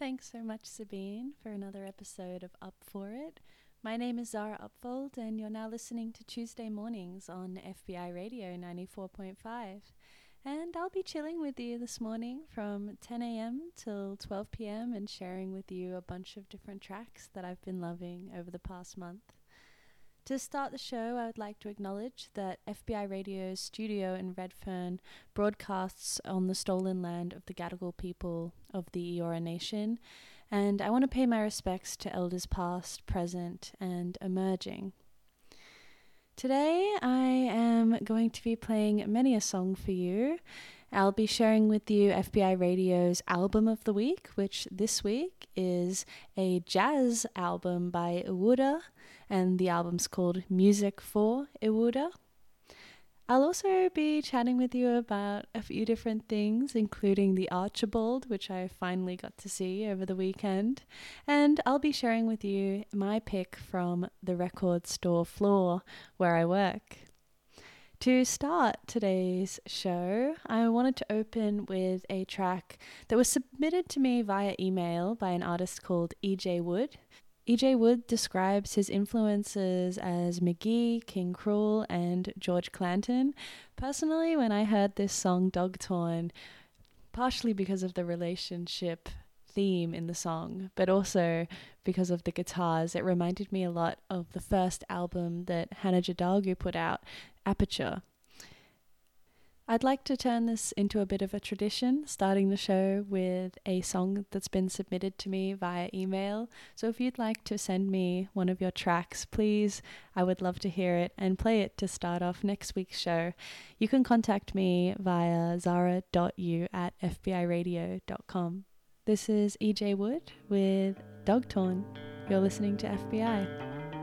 Thanks so much, Sabine, for another episode of Up For It. My name is Zara Upfold, and you're now listening to Tuesday Mornings on FBI Radio 94.5. And I'll be chilling with you this morning from 10 a.m. till 12 p.m. and sharing with you a bunch of different tracks that I've been loving over the past month. To start the show, I would like to acknowledge that FBI Radio's studio in Redfern broadcasts on the stolen land of the Gadigal people of the Eora Nation, and I want to pay my respects to elders past, present, and emerging. Today, I am going to be playing many a song for you. I'll be sharing with you FBI Radio's album of the week, which this week is a jazz album by Iwuda, and the album's called Music for Iwuda. I'll also be chatting with you about a few different things, including the Archibald, which I finally got to see over the weekend, and I'll be sharing with you my pick from the record store floor where I work. To start today's show, I wanted to open with a track that was submitted to me via email by an artist called E.J. Wood. E.J. Wood describes his influences as McGee, King Krule, and George Clanton. Personally, when I heard this song Dogtorn, partially because of the relationship theme in the song, but also because of the guitars, it reminded me a lot of the first album that Hannah Jadagu put out, Aperture. I'd like to turn this into a bit of a tradition, starting the show with a song that's been submitted to me via email. So if you'd like to send me one of your tracks, please, I would love to hear it and play it to start off next week's show. You can contact me via zara.u@fbiradio.com. This is EJ Wood with Dogtorn. You're listening to FBI.